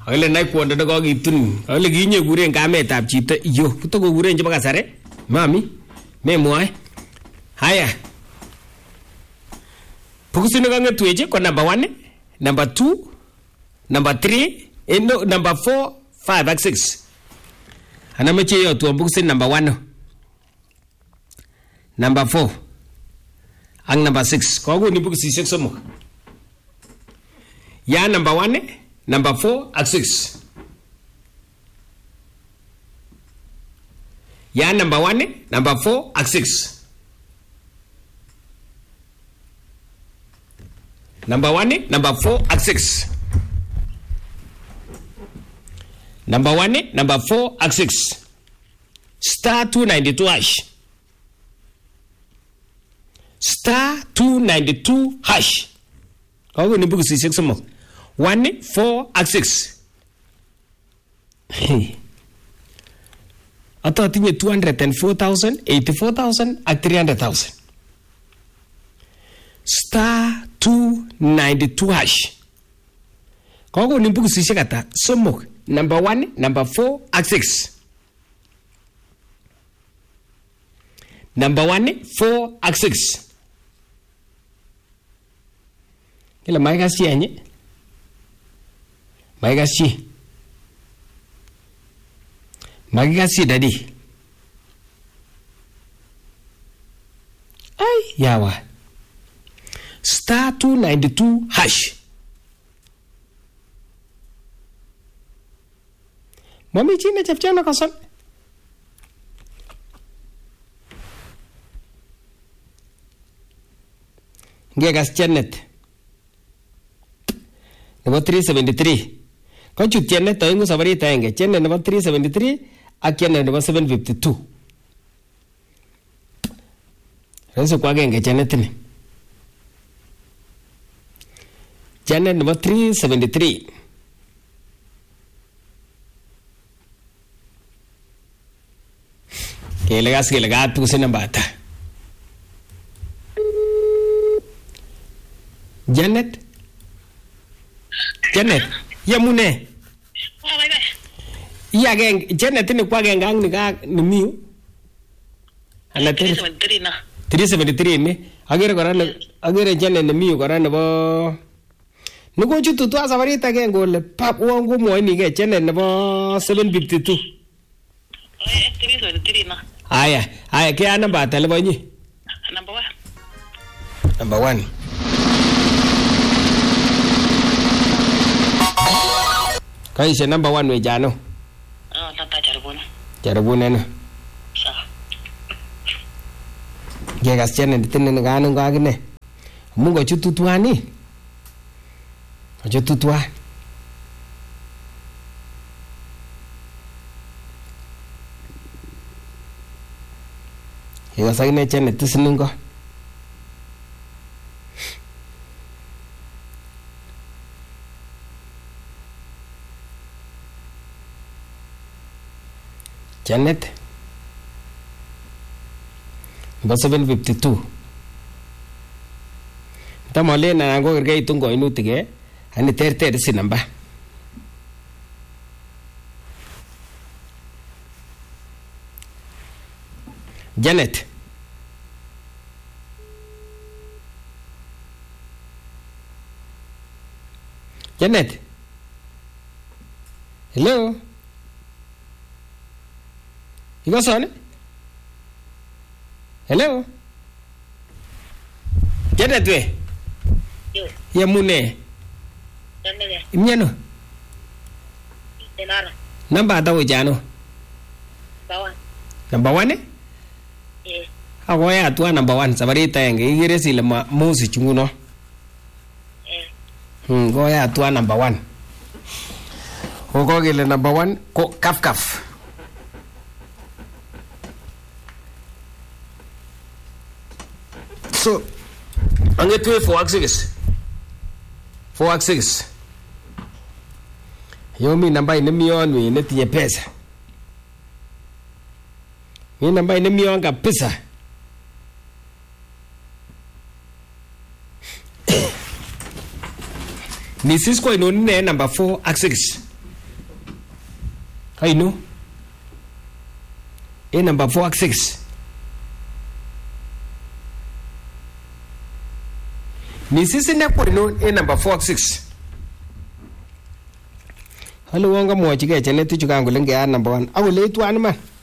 Akile nai kwondo ne kokitun. Akile kinye kuren kametab chito iyo. Kutoko kuren chebo kasare. Mami. Memwoe. Haya. Bukusit ne kang'etwech ko number 1, number 2, number 3, number 4, 5 ak 6. Anameche yotwon bukusit number 1. Number 4 ak number 6. Kokoni bukisisiek somok. Ya number 1, number 4 ak 6. Ya number 1, number 4 ak 6. Number 1, number 4 ak 6. Number 1, number 4 ak 6. Star 292 hash. Star 292 hash. Kako ni bukisisiek somok. 1, 4 ak 6. Ato tinye 204,000, 84,000 ak 300,000. Star 292 hash. Kako ni bukisisiek ata somok. Number 1, number 4 ak 6. Number 1, 4 ak 6. Kila maikas chi anye. Maikas chi. Maikas chi dadi. Ay, yawa. Star 292 hash. Mami chi na chapchana kasan. Ngekas Janet. Nebo 373. Kochut Janet oingu sabarit aenge. Janet nebo 373 ak Janet nebo 752. Renzo kwa agenge Janet ni. Janet nebo 373. Kelegas kelegat bukusit namba ata. Janet. Janet, yamune. Iya geng, Janet ni kwa geng ang ni miu. Ala 373 na. 373 ni. Agere Janet ni miu kora nebo. Nuko chutu tu asabarita geng gole pap wangu mo ni ge Janet nebo 752. 373 na. Aya, kaya namba ata lebo nyi? Number 1. Number 1. Kaisha number 1 we jano. Tata jaribuna. Jaribuna no. Sawa. Gegas chene ditene ngano ngagine. Mungo chututwani. Chututwa. Gegas agine chene tisningo. Janet number 752. Tamale na nango kerge itungo inutige ani ter si namba. Janet. Janet. Hello. Iko sana? Hello? Janet we? Yo. Ya mune? Janet. Imyano? Denara. Namba ata ujano? Number 1 eh? Yes. Ako ya atua number 1 sabarita yenge igire sile mosi chunguno. Go ya atua number 1. Ko gele number 1 ko kaf. So, angetwe 4 ak 6. 4 ak 6. Yomi namba inemion we netinye pesa. Mi namba inemion kabisa. Ni sis ko inone number 4 ak 6. Aino en number 4 ak 6 ni sisi ne kwino en number 4 ak 6 halo wonga mwochi ke chene tuchu kan kole ngeya number 1 akole itwan man